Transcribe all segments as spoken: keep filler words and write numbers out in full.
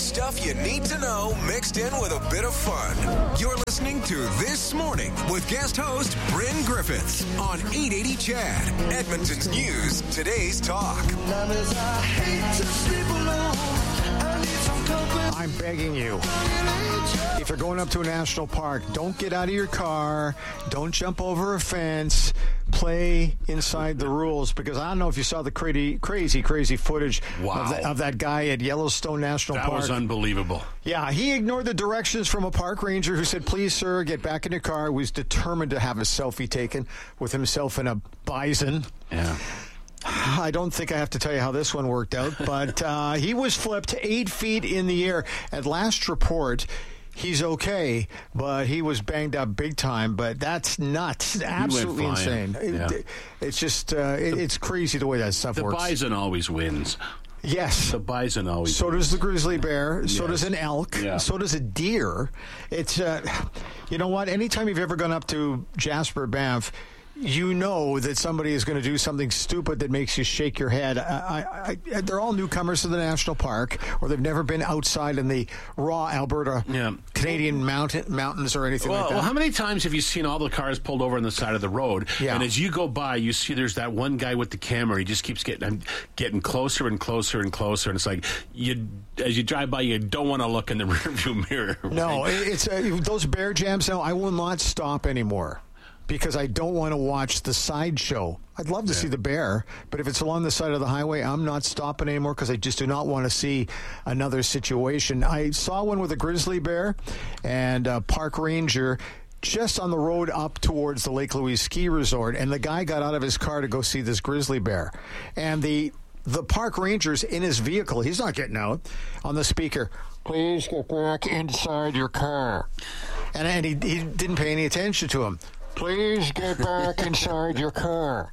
Stuff you need to know mixed in with a bit of fun. You're listening to This Morning with guest host Bryn Griffiths on eight eighty C H A D, Edmonton's News, today's talk. I'm begging you, if you're going up to a national park, don't get out of your car, don't jump over a fence, play inside the rules, because I don't know if you saw the crazy, crazy, crazy footage wow. of, the, of that guy at Yellowstone National that Park. That was unbelievable. Yeah, he ignored the directions from a park ranger who said, please, sir, get back in your car. He was determined to have a selfie taken with himself and a bison. Yeah. I don't think I have to tell you how this one worked out, but uh, he was flipped eight feet in the air. At last report, he's okay, but he was banged up big time. But that's nuts. Absolutely insane. Yeah. It, it's just, uh, it, it's crazy the way that stuff the works. The bison always wins. Yes. The bison always So wins. does the grizzly bear. So yes. does an elk. Yeah. So does a deer. It's, uh, you know what? Anytime you've ever gone up to Jasper, Banff, you know that somebody is going to do something stupid that makes you shake your head. I, I, I, they're all newcomers to the national park, or they've never been outside in the raw Alberta, yeah. Canadian mountain, mountains or anything well, like that. Well, how many times have you seen all the cars pulled over on the side of the road? Yeah. And as you go by, you see there's that one guy with the camera. He just keeps getting getting closer and closer and closer. And it's like, you as you drive by, you don't want to look in the rearview mirror. Right? No, it's uh, those bear jams now, I will not stop anymore, because I don't want to watch the sideshow. I'd love to yeah. see the bear, but if it's along the side of the highway, I'm not stopping anymore because I just do not want to see another situation. I saw one with a grizzly bear and a park ranger just on the road up towards the Lake Louise Ski Resort, and the guy got out of his car to go see this grizzly bear. And the the park ranger's in his vehicle. He's not getting out. On the speaker, please get back inside your car. And, and he, he didn't pay any attention to him. Please get back inside your car.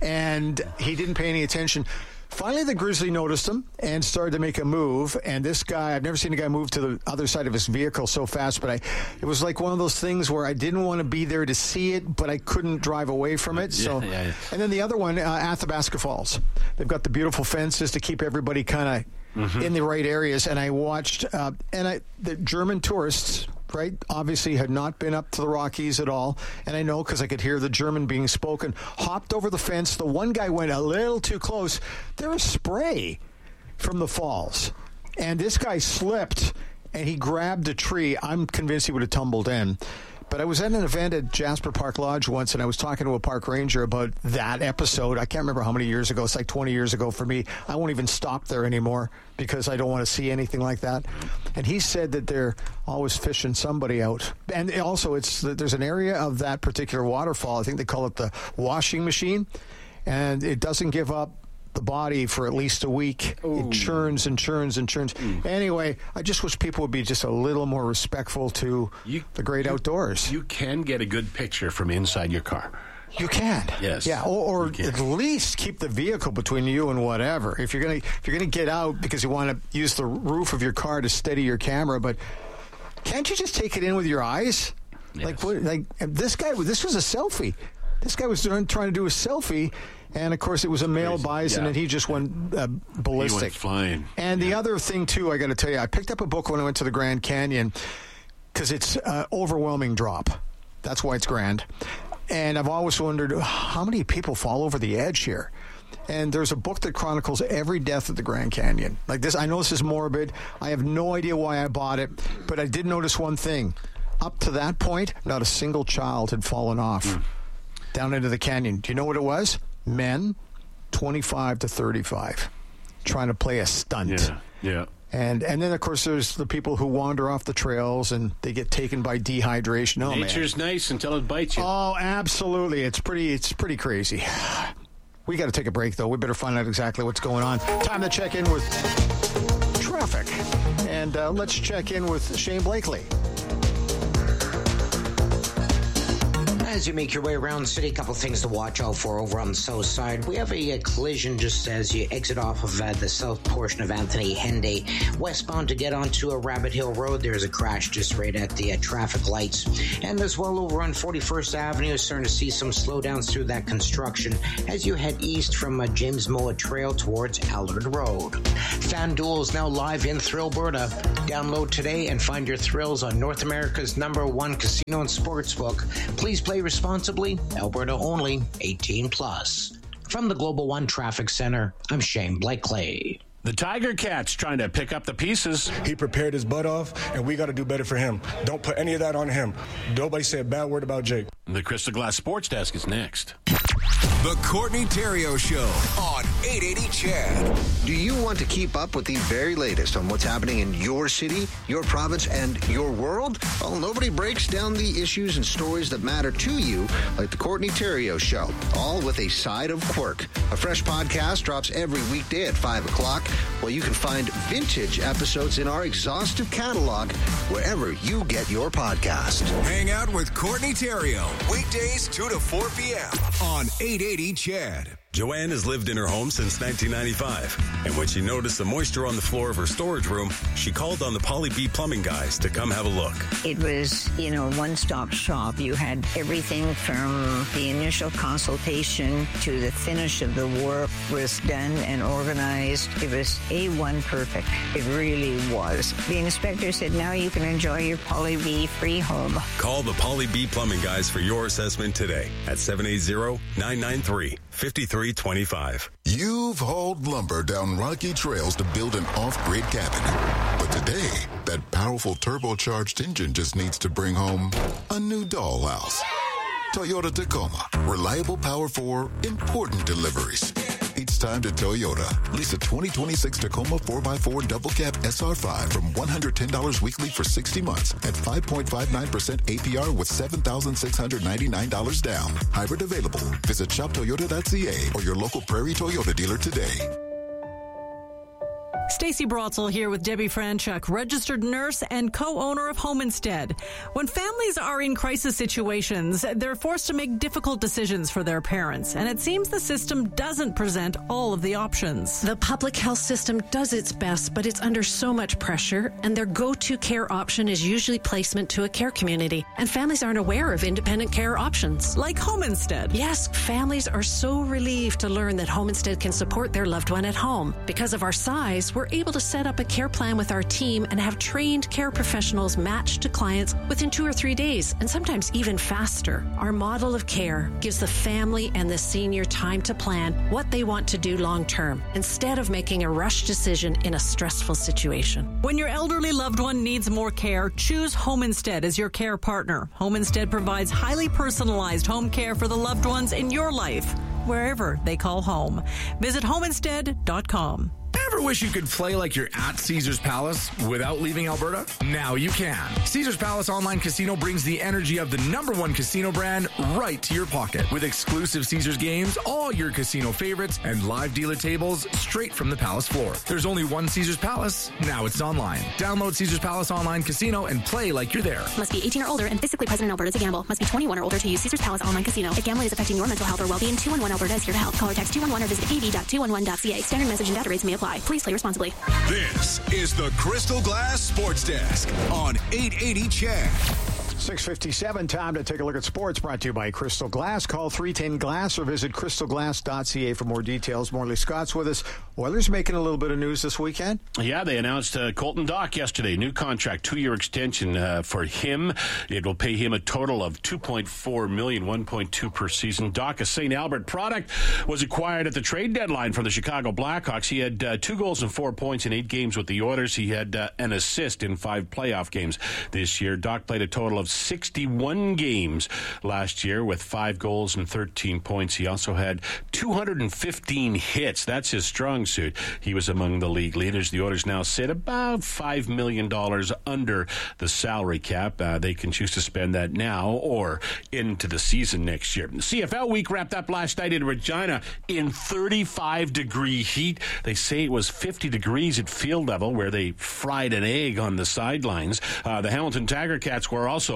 And he didn't pay any attention. Finally, the grizzly noticed him and started to make a move. And this guy, I've never seen a guy move to the other side of his vehicle so fast, but I, it was like one of those things where I didn't want to be there to see it, but I couldn't drive away from it. So, yeah, yeah, yeah. And then the other one, uh, Athabasca Falls. They've got the beautiful fences to keep everybody kind of mm-hmm. in the right areas. And I watched, uh, and I, the German tourists, right, obviously had not been up to the Rockies at all, and I know because I could hear the German being spoken, hopped over the fence. The one guy went a little too close. There was spray from the falls, and this guy slipped, and he grabbed a tree. I'm convinced he would have tumbled in. But I was at an event at Jasper Park Lodge once, and I was talking to a park ranger about that episode. I can't remember how many years ago. It's like twenty years ago for me. I won't even stop there anymore because I don't want to see anything like that. And he said that they're always fishing somebody out. And also, it's there's an area of that particular waterfall. I think they call it the washing machine. And it doesn't give up the body for at least a week. Ooh. It churns and churns and churns. Mm. Anyway, I just wish people would be just a little more respectful to you, the great you, outdoors. You can get a good picture from inside your car. You can. Yes. Yeah, or, or at least keep the vehicle between you and whatever. If you're gonna if you're gonna get out because you want to use the roof of your car to steady your camera, but can't you just take it in with your eyes? Yes. Like what, like this guy this was a selfie. This guy was doing, trying to do a selfie, and, of course, it was a male bison, yeah. and he just went uh, ballistic. He went flying. And yeah. the other thing, too, I got to tell you, I picked up a book when I went to the Grand Canyon because it's an overwhelming drop. That's why it's grand. And I've always wondered, how many people fall over the edge here? And there's a book that chronicles every death at the Grand Canyon. Like this, I know this is morbid. I have no idea why I bought it, but I did notice one thing. Up to that point, not a single child had fallen off. Mm. Down into the canyon. Do you know what it was? Men, twenty-five to thirty-five, trying to play a stunt. Yeah, yeah. And and then, of course, there's the people who wander off the trails and they get taken by dehydration. Oh, Nature's man. nice until it bites you. Oh, absolutely. It's pretty, it's pretty crazy. We got to take a break, though. We better find out exactly what's going on. Time to check in with traffic. And uh, let's check in with Shane Blakely. As you make your way around the city, a couple of things to watch out for over on the south side. We have a, a collision just as you exit off of uh, the south portion of Anthony Henday. Westbound to get onto a Rabbit Hill Road, there's a crash just right at the uh, traffic lights. And as well over on forty-first Avenue, starting to see some slowdowns through that construction as you head east from uh, James Moa Trail towards Allard Road. FanDuel is now live in Thrillberta. Download today and find your thrills on North America's number one casino and sportsbook. Please play responsibly. Alberta only. eighteen plus. From the Global One Traffic Center, I'm Shane Blakely. The Tiger Cat's trying to pick up the pieces. He prepared his butt off, and we got to do better for him. Don't put any of that on him. Nobody say a bad word about Jake. The Crystal Glass Sports Desk is next. The Courtney Theriault Show on eight eighty C H E D. Do you want to keep up with the very latest on what's happening in your city, your province, and your world? Well, nobody breaks down the issues and stories that matter to you like the Courtney Theriault Show, all with a side of quirk. A fresh podcast drops every weekday at five o'clock, where you can find vintage episodes in our exhaustive catalog wherever you get your podcast. Hang out with Courtney Theriault, weekdays two to four p.m. on eight eighty C H E D. Joanne has lived in her home since nineteen ninety-five, and when she noticed the moisture on the floor of her storage room, she called on the Polly B Plumbing guys to come have a look. It was, you know, one-stop shop. You had everything from the initial consultation to the finish of the work was done and organized. It was A one perfect. It really was. The inspector said, now you can enjoy your Polly B free home. Call the Polly B Plumbing guys for your assessment today at seven eight zero, nine nine three, five three two five. You've hauled lumber down rocky trails to build an off-grid cabin. But today, that powerful turbocharged engine just needs to bring home a new dollhouse. Toyota Tacoma. Reliable power for important deliveries. It's time to Toyota. Lease a twenty twenty-six Tacoma four by four double cab S R five from one hundred ten dollars weekly for sixty months at five point five nine percent A P R with seven thousand six hundred ninety-nine dollars down. Hybrid available. Visit shop toyota dot c a or your local Prairie Toyota dealer today. Stacey Brotzel here with Debbie Franchuk, registered nurse and co-owner of Home Instead. When families are in crisis situations, they're forced to make difficult decisions for their parents, and it seems the system doesn't present all of the options. The public health system does its best, but it's under so much pressure, and their go-to care option is usually placement to a care community, and families aren't aware of independent care options. Like Home Instead. Yes, families are so relieved to learn that Home Instead can support their loved one at home. Because of our size, we're able to set up a care plan with our team and have trained care professionals matched to clients within two or three days, and sometimes even faster. Our model of care gives the family and the senior time to plan what they want to do long term, instead of making a rushed decision in a stressful situation. When your elderly loved one needs more care, choose Home Instead as your care partner. Home Instead provides highly personalized home care for the loved ones in your life, wherever they call home. Visit home instead dot com. Ever wish you could play like you're at Caesars Palace without leaving Alberta? Now you can. Caesars Palace Online Casino brings the energy of the number one casino brand right to your pocket. With exclusive Caesars games, all your casino favorites, and live dealer tables straight from the Palace floor. There's only one Caesars Palace. Now it's online. Download Caesars Palace Online Casino and play like you're there. Must be eighteen or older and physically present in Alberta to gamble. Must be twenty-one or older to use Caesars Palace Online Casino. If gambling is affecting your mental health or well-being, two one one Alberta is here to help. Call or text two one one or visit a v dot two one one dot c a. Standard message and data rates may apply. Please play responsibly. This is the Crystal Glass Sports Desk on eight eighty C H E D. six fifty-seven, time to take a look at sports, brought to you by Crystal Glass. Call three ten glass or visit crystal glass dot c a for more details. Morley Scott's with us. Oilers making a little bit of news this weekend. Yeah, they announced uh, Colton Dach yesterday. New contract, two-year extension uh, for him. It will pay him a total of two point four million dollars, one point two per season. Dach, a Saint Albert product, was acquired at the trade deadline from the Chicago Blackhawks. He had uh, two goals and four points in eight games with the Oilers. He had uh, an assist in five playoff games this year. Dach played a total of sixty-one games last year with five goals and thirteen points. He also had two hundred fifteen hits. That's his strong suit. He was among the league leaders. The Oilers now sit about five million dollars under the salary cap. Uh, they can choose to spend that now or into the season next year. The C F L week wrapped up last night in Regina in thirty-five degree heat. They say it was fifty degrees at field level where they fried an egg on the sidelines. Uh, the Hamilton Tiger Cats were also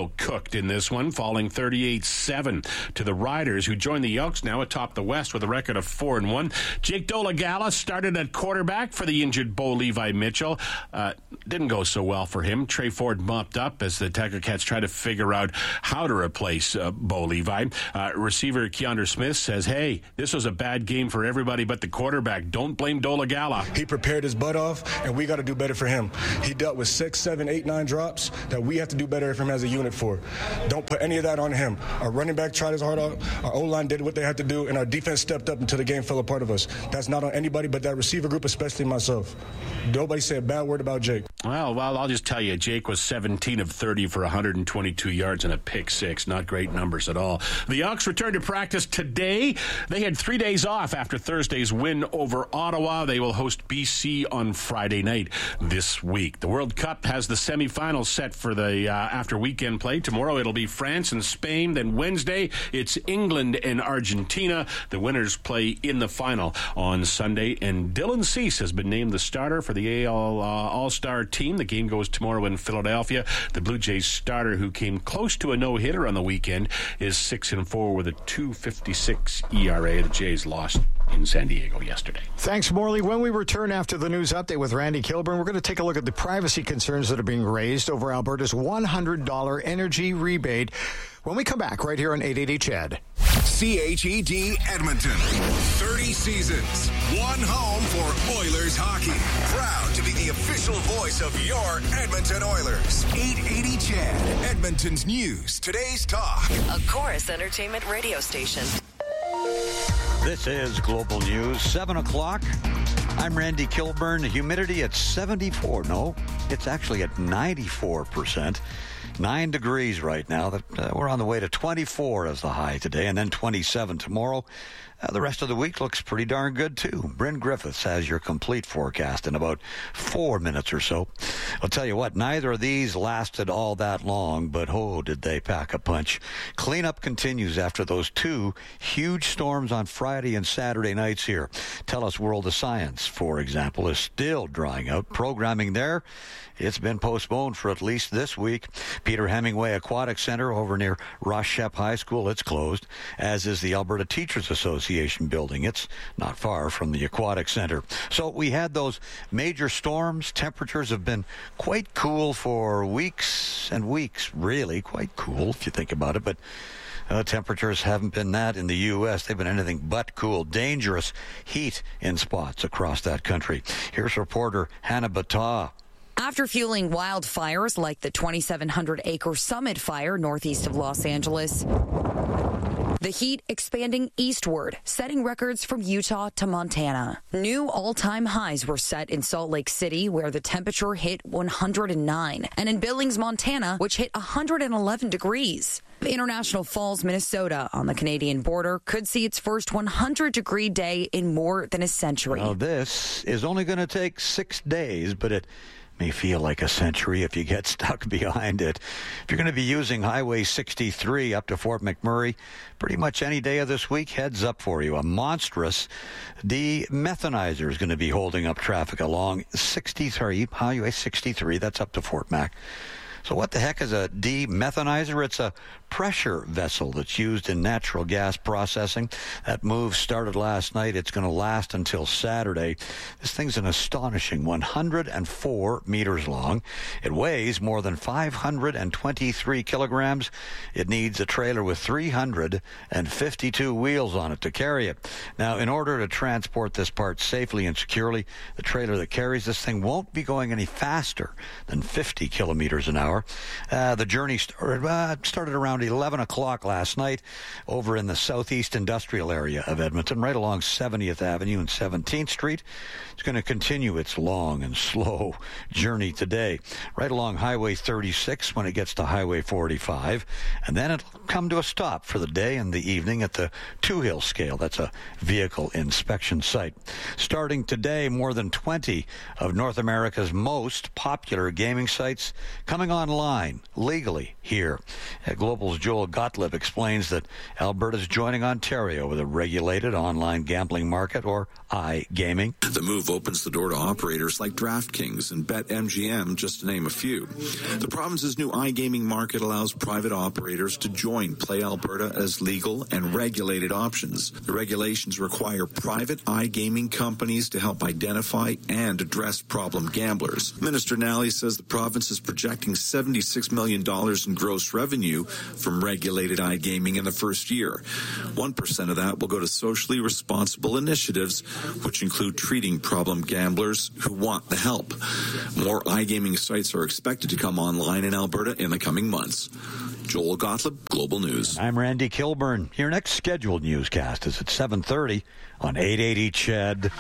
Ontario cooked in this one, falling thirty-eight seven to the Riders, who joined the Elks now atop the West with a record of four and one. Jake Dolegala started at quarterback for the injured Bo Levi Mitchell. Uh, didn't go so well for him. Trey Ford mopped up as the Tiger Cats try to figure out how to replace uh, Bo Levi. Uh, receiver Keandre Smith says, hey, this was a bad game for everybody but the quarterback. Don't blame Dolegala. He prepared his butt off, and we got to do better for him. He dealt with six, seven, eight, nine drops that we have to do better for him as a unit for. Don't put any of that on him. Our running back tried his heart out. Our O-line did what they had to do, and our defense stepped up until the game fell apart of us. That's not on anybody but that receiver group, especially myself. Nobody said a bad word about Jake. Well, well, I'll just tell you, Jake was seventeen of thirty for one hundred twenty-two yards and a pick six. Not great numbers at all. The Elks returned to practice today. They had three days off after Thursday's win over Ottawa. They will host B C on Friday night this week. The World Cup has the semifinals set for the uh, after weekend play. Tomorrow it'll be France and Spain. Then Wednesday it's England and Argentina. The winners play in the final on Sunday. And Dylan Cease has been named the starter for the A L uh, All-Star team. The game goes tomorrow in Philadelphia. The Blue Jays starter, who came close to a no-hitter on the weekend, is six and four with a two fifty-six E R A. The Jays lost in San Diego yesterday. Thanks, Morley. When we return after the news update with Randy Kilburn, we're going to take a look at the privacy concerns that are being raised over Alberta's one hundred dollars energy rebate when we come back right here on eight eighty C H E D. C H E D Edmonton. thirty seasons. One home for Oilers hockey. Proud to be the official voice of your Edmonton Oilers. eight eighty C H E D. Edmonton's news. Today's talk. A Chorus Entertainment radio station. This is Global News, seven o'clock. I'm Randy Kilburn. Humidity at seventy-four. No, it's actually at ninety-four percent. Nine degrees right now. That uh, we're on the way to twenty-four as the high today, and then twenty-seven tomorrow. Uh, the rest of the week looks pretty darn good, too. Bryn Griffiths has your complete forecast in about four minutes or so. I'll tell you what, neither of these lasted all that long, but oh, did they pack a punch. Cleanup continues after those two huge storms on Friday and Saturday nights here. TELUS World of Science, for example, is still drying out. Programming there, it's been postponed for at least this week. Peter Hemingway Aquatic Center over near Ross Shep High School, it's closed, as is the Alberta Teachers Association building. It's not far from the Aquatic Center. So we had those major storms. Temperatures have been quite cool for weeks and weeks, really quite cool if you think about it, but Uh, temperatures haven't been that in the U S. They've been anything but cool. Dangerous heat in spots across that country. Here's reporter Hannah Battah. After fueling wildfires like the twenty-seven hundred acre Summit Fire northeast of Los Angeles, the heat expanding eastward, setting records from Utah to Montana. New all-time highs were set in Salt Lake City, where the temperature hit one hundred nine, and in Billings, Montana, which hit one hundred eleven degrees. International Falls, Minnesota, on the Canadian border, could see its first one hundred degree day in more than a century. Now, this is only going to take six days, but it may feel like a century if you get stuck behind it. If you're going to be using Highway sixty-three up to Fort McMurray, pretty much any day of this week, heads up for you. A monstrous demethanizer is going to be holding up traffic along sixty-three, Highway sixty-three, that's up to Fort Mac. So what the heck is a demethanizer? It's a pressure vessel that's used in natural gas processing. That move started last night. It's going to last until Saturday. This thing's an astonishing one hundred four meters long. It weighs more than five hundred twenty-three kilograms. It needs a trailer with three hundred fifty-two wheels on it to carry it. Now, in order to transport this part safely and securely, the trailer that carries this thing won't be going any faster than fifty kilometers an hour. Uh, the journey started, uh, started around eleven o'clock last night over in the southeast industrial area of Edmonton, right along seventieth Avenue and seventeenth Street. It's going to continue its long and slow journey today, right along Highway thirty-six when it gets to Highway forty-five, and then it'll come to a stop for the day and the evening at the Two Hill Scale. That's a vehicle inspection site. Starting today, more than twenty of North America's most popular gaming sites coming on online legally here. Uh, Global's Joel Gottlieb explains that Alberta's joining Ontario with a regulated online gambling market, or iGaming. The move opens the door to operators like DraftKings and BetMGM, just to name a few. The province's new iGaming market allows private operators to join Play Alberta as legal and regulated options. The regulations require private iGaming companies to help identify and address problem gamblers. Minister Nally says the province is projecting seventy-six million dollars in gross revenue from regulated iGaming in the first year. one percent of that will go to socially responsible initiatives, which include treating problem gamblers who want the help. More iGaming sites are expected to come online in Alberta in the coming months. Joel Gottlieb, Global News. I'm Randy Kilburn. Your next scheduled newscast is at seven thirty on eight eighty C H E D.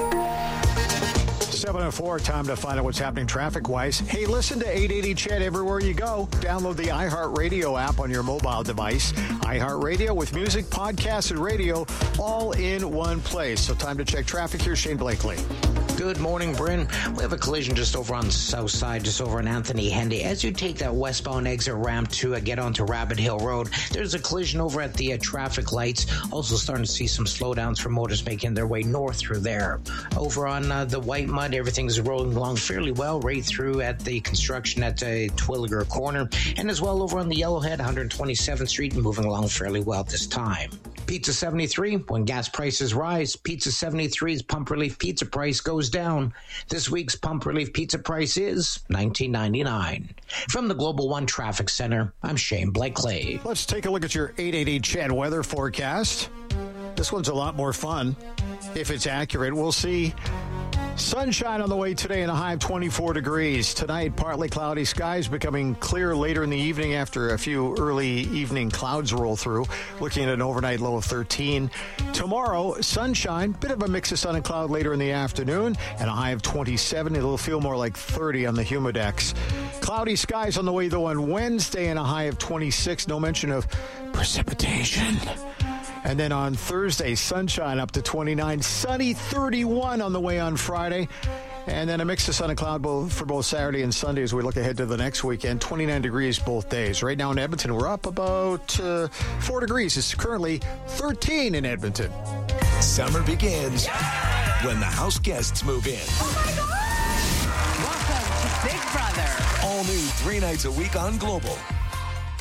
seven oh four, time to find out what's happening traffic-wise. Hey, listen to eight eighty C H E D everywhere you go. Download the iHeartRadio app on your mobile device. iHeartRadio with music, podcasts, and radio all in one place. So time to check traffic. Here's Shane Blakely. Good morning, Bryn. We have a collision just over on the south side, just over on Anthony Henday. As you take that westbound exit ramp to uh, get onto Rabbit Hill Road, there's a collision over at the uh, traffic lights. Also starting to see some slowdowns for motors making their way north through there. Over on uh, the White Mud, everything's rolling along fairly well, right through at the construction at uh, Twilliger Corner, and as well over on the Yellowhead, one twenty-seventh Street, moving along fairly well at this time. Pizza seventy-three, when gas prices rise, Pizza seventy-three's pump relief pizza price goes down. This week's pump relief pizza price is nineteen ninety-nine. From the Global One Traffic Center, I'm Shane Blakely. Let's take a look at your eight eighty C H E D weather forecast. This one's a lot more fun if it's accurate. We'll see sunshine on the way today and a high of twenty-four degrees. Tonight, partly cloudy skies, becoming clear later in the evening after a few early evening clouds roll through. Looking at an overnight low of thirteen. Tomorrow, sunshine, bit of a mix of sun and cloud later in the afternoon, and a high of twenty-seven. It'll feel more like thirty on the humidex. Cloudy skies on the way, though, on Wednesday and a high of twenty-six. No mention of precipitation. And then on Thursday, sunshine up to twenty-nine, sunny thirty-one on the way on Friday. And then a mix of sun and cloud both for both Saturday and Sunday as we look ahead to the next weekend. twenty-nine degrees both days. Right now in Edmonton, we're up about uh, four degrees. It's currently thirteen in Edmonton. Summer begins yeah! when the house guests move in. Oh my God! Welcome to Big Brother. All new three nights a week on Global.